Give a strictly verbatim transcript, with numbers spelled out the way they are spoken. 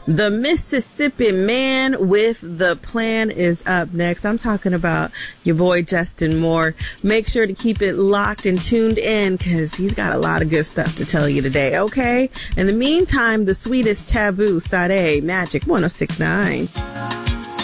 The Mississippi Man with the Plan is up next. I'm talking about your boy Justin Moore. Make sure to keep it locked and tuned in because he's got a lot of good stuff to tell you today, okay? In the meantime, the sweetest taboo, Sade, Magic one oh six point nine.